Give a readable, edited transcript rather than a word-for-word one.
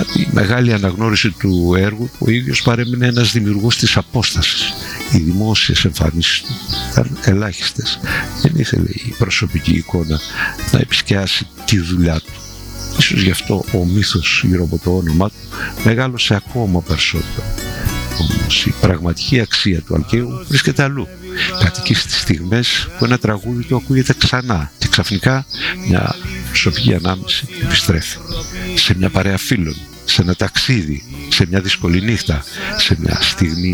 τη μεγάλη αναγνώριση του έργου, ο ίδιος παρέμεινε ένας δημιουργός της απόστασης. Οι δημόσιες εμφανίσεις του ήταν ελάχιστες. Δεν ήθελε η προσωπική εικόνα να επισκιάσει τη δουλειά του. Ίσως γι' αυτό ο μύθος γύρω από το όνομά του μεγάλωσε ακόμα περισσότερο. Όμως η πραγματική αξία του Αλκαίου βρίσκεται αλλού. Κατοικεί στις στιγμές που ένα τραγούδι του ακούγεται ξανά και ξαφνικά μια προσωπική ανάμνηση επιστρέφει. Σε μια παρέα φίλων, σε ένα ταξίδι, σε μια δύσκολη νύχτα, σε μια στιγμή